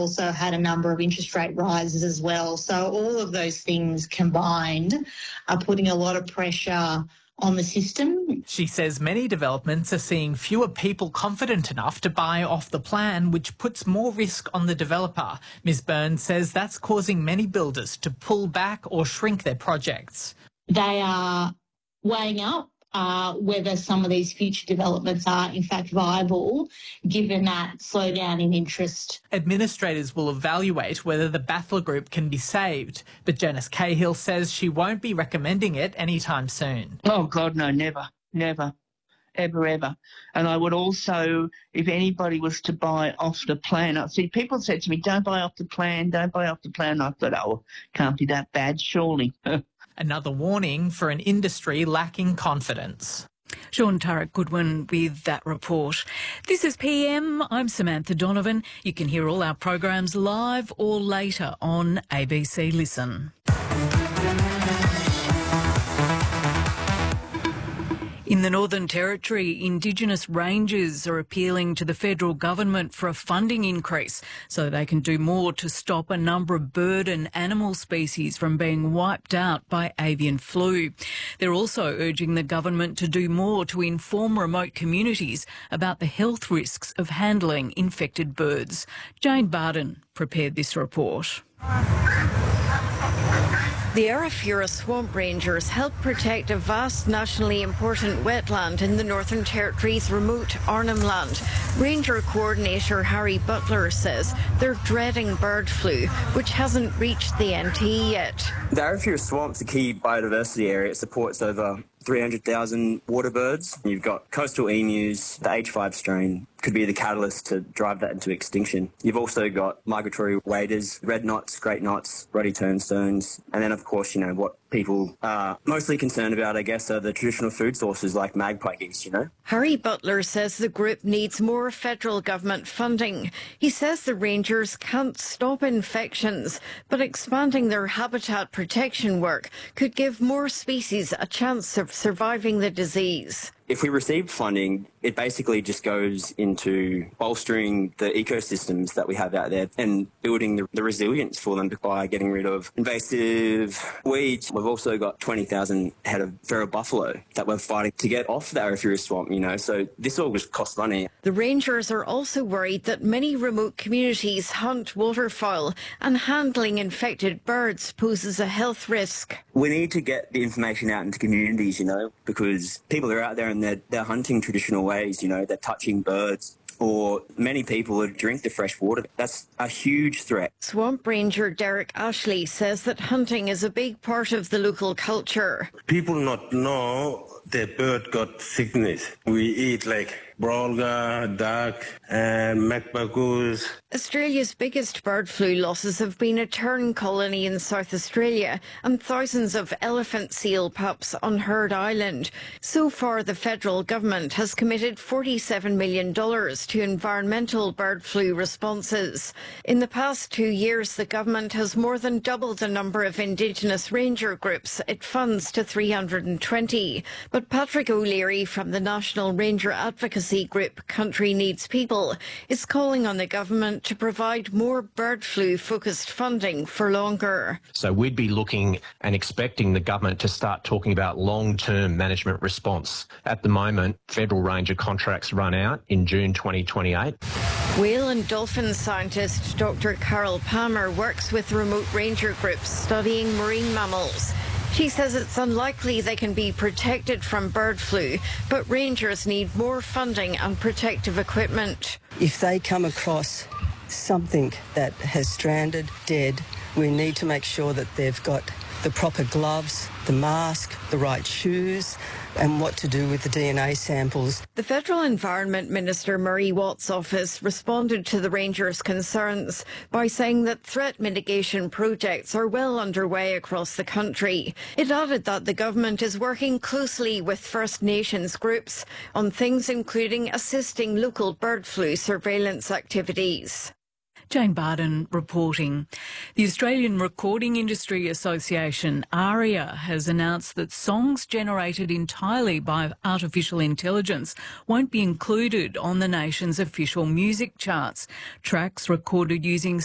also had a number of interest rate rises as well. So all of those things combined are putting a lot of pressure on the system. She says many developments are seeing fewer people confident enough to buy off the plan, which puts more risk on the developer. Ms Burns says that's causing many builders to pull back or shrink their projects. They are weighing up whether some of these future developments are in fact viable, given that slowdown in interest. Administrators will evaluate whether the Battler Group can be saved, but Janice Cahill says she won't be recommending it anytime soon. Oh, God, no, never, ever. And I would also, if anybody was to buy off the plan, I see people said to me, don't buy off the plan. I thought, oh, can't be that bad, surely. Another warning for an industry lacking confidence. Sean Turek-Goodwin with that report. This is PM. I'm Samantha Donovan. You can hear all our programs live or later on ABC Listen. In the Northern Territory, Indigenous rangers are appealing to the federal government for a funding increase so they can do more to stop a number of bird and animal species from being wiped out by avian flu. They're also urging the government to do more to inform remote communities about the health risks of handling infected birds. Jane Barden prepared this report. The Arafura Swamp Rangers help protect a vast nationally important wetland in the Northern Territory's remote Arnhem Land. Ranger Coordinator Harry Butler says they're dreading bird flu, which hasn't reached the NT yet. The Arafura Swamp's a key biodiversity area. It supports over 300,000 water birds. You've got coastal emus. The H5 strain could be the catalyst to drive that into extinction. You've also got migratory waders, red knots, great knots, ruddy turnstones, and then of course, what people are mostly concerned about, I guess, are the traditional food sources like magpie geese, Harry Butler says the group needs more federal government funding. He says the rangers can't stop infections, but expanding their habitat protection work could give more species a chance of surviving the disease. If we receive funding, it basically just goes into bolstering the ecosystems that we have out there and building the resilience for them by getting rid of invasive weeds. We've also got 20,000 head of feral buffalo that we're fighting to get off the Arafura Swamp, so this all just costs money. The rangers are also worried that many remote communities hunt waterfowl and handling infected birds poses a health risk. We need to get the information out into communities, because people are out there and they're hunting traditional ways, they're touching birds, or many people who drink the fresh water. That's a huge threat. Swamp Ranger Derek Ashley says that hunting is a big part of the local culture. People not know the bird got sickness. We eat like brolga, duck and magpie goose. Australia's biggest bird flu losses have been a tern colony in South Australia and thousands of elephant seal pups on Heard Island. So far, the federal government has committed $47 million to environmental bird flu responses. In the past 2 years, the government has more than doubled the number of Indigenous ranger groups it funds to 320. But Patrick O'Leary from the National Ranger Advocacy Group Country Needs People is calling on the government to provide more bird flu-focused funding for longer. So we'd be looking and expecting the government to start talking about long-term management response. At the moment, federal ranger contracts run out in June 2028. Whale and dolphin scientist Dr. Carol Palmer works with remote ranger groups studying marine mammals. She says it's unlikely they can be protected from bird flu, but rangers need more funding and protective equipment. If they come across something that has stranded, dead, we need to make sure that they've got the proper gloves, the mask, the right shoes, and what to do with the DNA samples. The Federal Environment Minister Murray Watt's office responded to the rangers' concerns by saying that threat mitigation projects are well underway across the country. It added that the government is working closely with First Nations groups on things including assisting local bird flu surveillance activities. Jane Barden reporting. The Australian Recording Industry Association, ARIA, has announced that songs generated entirely by artificial intelligence won't be included on the nation's official music charts. Tracks recorded using